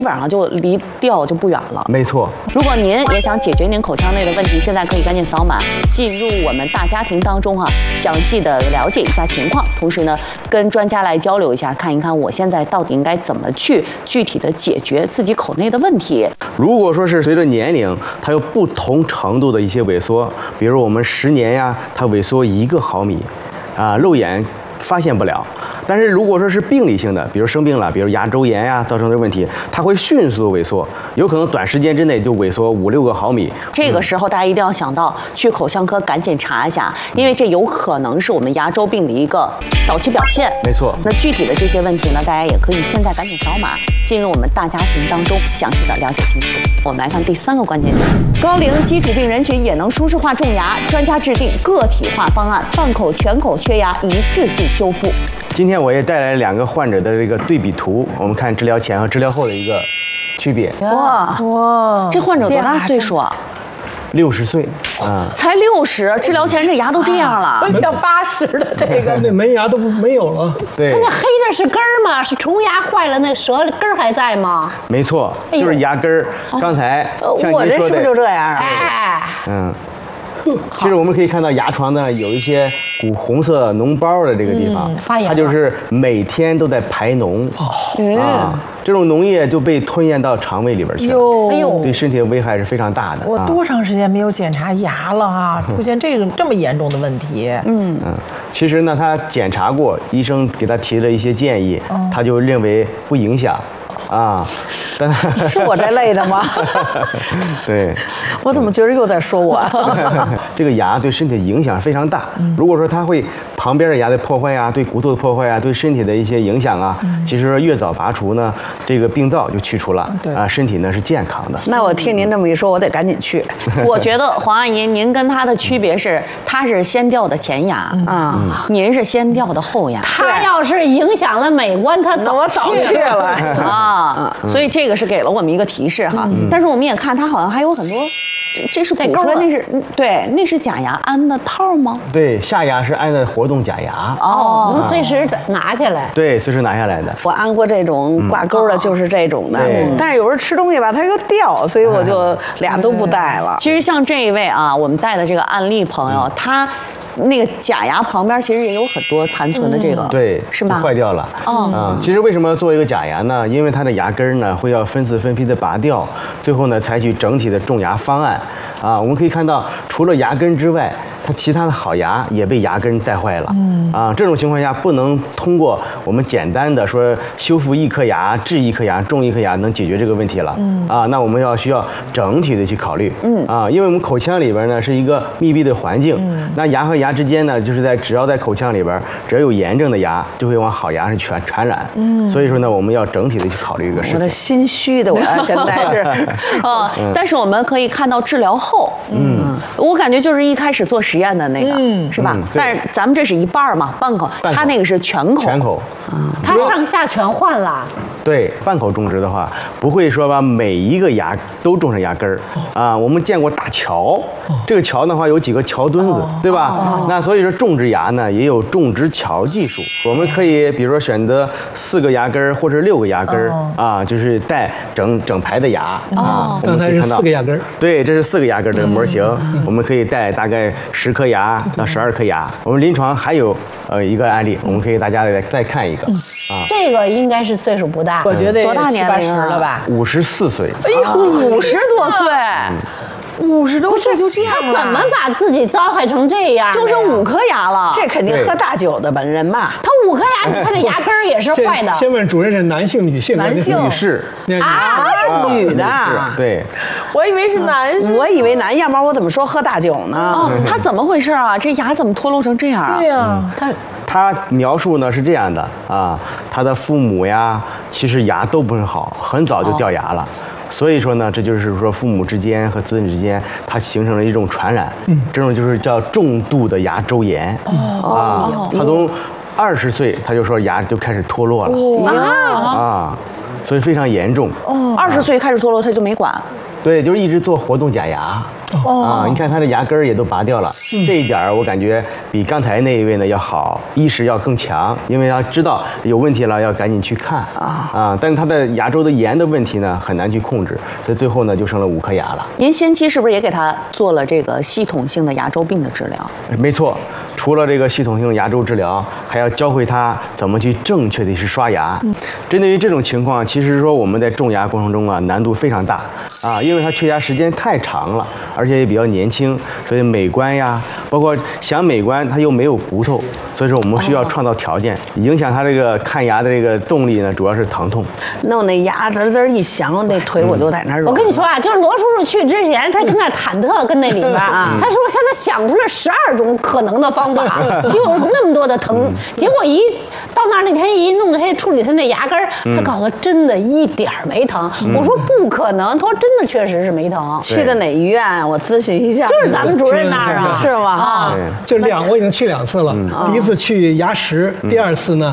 基本上就离掉就不远了。 没错。 如果您也想解决您口腔内的问题，现在可以赶紧扫码进入我们大家庭当中详细的了解一下情况，同时呢跟专家来交流一下，看一看我现在到底应该怎么去具体的解决自己口内的问题。 如果说是随着年龄，它有不同程度的一些萎缩，比如我们10年呀，它萎缩1个毫米，肉眼发现不了。但是如果说是病理性的，比如生病了，比如牙周炎呀造成的问题，它会迅速萎缩，有可能短时间之内就萎缩5、6个毫米。 这个时候大家一定要想到去口腔科赶紧查一下，因为这有可能是我们牙周病的一个早期表现。 没错。 那具体的这些问题呢，大家也可以现在赶紧扫码进入我们大家庭当中，详细的了解清楚。我们来看第3个关键点：高龄基础病人群也能舒适化种牙，专家制定个体化方案，半口全口缺牙一次性修复。 今天我也带来2个患者的这个对比图，我们看治疗前和治疗后的一个区别。 哇，这患者多大岁数啊 ？60岁才60，治疗前这牙都这样了， 像80的这个， 那门牙都没有了。 对， 它那黑的是根儿吗？是虫牙坏了，那舌根儿还在吗？ 没错，就是牙根儿。刚才像我这是您说的， 不是就这样？ 哎， 其实我们可以看到牙床呢有一些古红色脓包的这个地方， 发炎了， 它就是每天都在排脓这种脓液就被吞咽到肠胃里边去了， 哎呦， 对身体的危害是非常大的。 我多长时间没有检查牙了啊？出现这么严重的问题？ 其实呢，他检查过，医生给他提了一些建议，他就认为不影响。但是我这类的吗？ 对， 我怎么觉得又在说我？ 这个牙对身体影响非常大。如果说它会旁边的牙的破坏啊，对骨头的破坏啊，对身体的一些影响啊，其实越早拔除呢，这个病灶就去除了，身体呢是健康的。 那我听您这么一说，我得赶紧去。我觉得黄阿姨，您跟她的区别是，她是先掉的前牙您是先掉的后牙。 她要是影响了美观，她我早去了所以这个是给了我们一个提示哈。但是我们也看它好像还有很多，这是补出来，那是假牙安的套吗？ 对，下牙是安的活动假牙。 能随时拿下来。 对，随时拿下来的。 我安过这种挂钩的，就是这种的。但是有时候吃东西吧，它又掉，所以我就俩都不戴了。其实像这一位我们带的这个案例朋友，他那个假牙旁边其实也有很多残存的这个， 对， 是吧？ 坏掉了。其实为什么要做一个假牙呢？因为它的牙根呢会要分次分批的拔掉，最后呢采取整体的种牙方案。我们可以看到，除了牙根之外，它其他的好牙也被牙根带坏了。这种情况下不能通过我们简单的说修复1颗牙、治1颗牙、种1颗牙能解决这个问题了。那我们需要整体的去考虑。因为我们口腔里边呢是一个密闭的环境，那牙和牙之间呢就是只要在口腔里边，只要有炎症的牙就会往好牙是传染。所以说呢，我们要整体的去考虑这个事情。 我的心虚的，我现在是但是我们可以看到治疗后，我感觉就是一开始做实验的那个，是吧？但是咱们这是一半嘛，半口，他那个是全口。 全口。 他上下全换了。 对，半口种植的话，不会说把每一个牙都种成牙根儿我们见过大桥，这个桥的话有几个桥墩子，对吧？那所以说种植牙呢也有种植桥技术，我们可以比如说选择4个牙根儿或者6个牙根儿就是带整排的牙刚才是4个牙根儿。 对，这是4个牙根儿的模型，我们可以带大概10颗牙到12颗牙。我们临床还有一个案例，我们可以大家再看一个这个应该是岁数不大， 我觉得多大年龄了吧 ？54岁。 哎呦，50多岁。 50多岁就这样了， 他怎么把自己糟害成这样？ 就剩5颗牙了， 这肯定喝大酒的本人嘛。 他5颗牙，你看这牙根儿也是坏的。 先问主任是男性、女性？ 男性， 女士女的。 对， 我以为是男士， 我以为男，要不然我怎么说喝大酒呢？他怎么回事啊？这牙怎么脱落成这样啊？ 对呀， 他描述呢是这样的他的父母呀，其实牙都不是好，很早就掉牙了。所以说呢，这就是说父母之间和子女之间，它形成了一种传染，这种就是叫重度的牙周炎他从20岁他就说牙就开始脱落了所以非常严重。 20岁开始脱落他就没管。 对，就是一直做活动假牙。啊，你看他的牙根儿也都拔掉了，这一点儿我感觉比刚才那一位呢要好，意识要更强，因为他知道有问题了要赶紧去看但是他的牙周的炎的问题呢很难去控制，所以最后呢就剩了5颗牙了。 您先期是不是也给他做了这个系统性的牙周病的治疗？ 没错，除了这个系统性的牙周治疗，还要教会他怎么去正确的去刷牙。针对于这种情况，其实说我们在种牙过程中啊难度非常大因为他缺牙时间太长了，而且也比较年轻，所以美观呀，包括想美观他又没有骨头，所以说我们需要创造条件，影响他这个看牙的这个动力呢，主要是疼痛。 弄那牙滋滋一响，那腿我就在那儿。 我跟你说啊，就是罗叔叔去之前，他跟那儿忐忑，跟那里边他说现在想出了12种可能的方法，就有那么多的疼，结果一到那儿那天一弄他处理他那牙根儿，他告诉我真的一点儿没疼。我说不可能，他说真的确实是没疼。 去的哪医院？我咨询一下。 就是咱们主任那儿啊， 是吗？ 对， 我已经去2次了，第一次去牙石，第2次呢